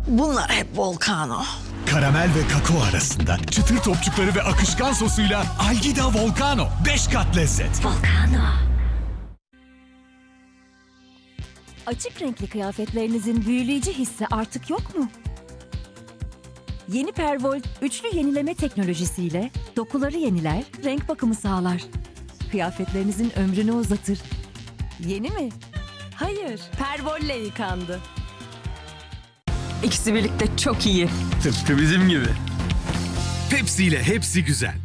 Bunlar hep Volcano. Karamel ve kakao arasında çıtır topçukları ve akışkan sosuyla Algida Volcano. 5 kat lezzet. Volcano. Açık renkli kıyafetlerinizin büyüleyici hissi artık yok mu? Yeni Perwoll üçlü yenileme teknolojisiyle dokuları yeniler, renk bakımı sağlar. Kıyafetlerinizin ömrünü uzatır. Yeni mi? Hayır, Perwoll'le yıkandı. İkisi birlikte çok iyi. Tıpkı bizim gibi. Pepsi ile hepsi güzel.